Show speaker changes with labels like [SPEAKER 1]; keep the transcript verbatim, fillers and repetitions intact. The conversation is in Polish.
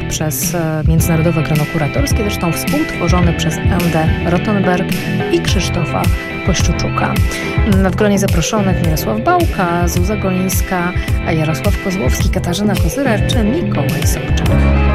[SPEAKER 1] przez Międzynarodowe Grono Kuratorskie, zresztą współtworzony przez Endę Rottenberg i Krzysztofa Kościuczuka. W gronie zaproszonych Mirosław Bałka, Zuza Golińska, Jarosław Kozłowski, Katarzyna Kozyra czy Mikołaj Sobczak.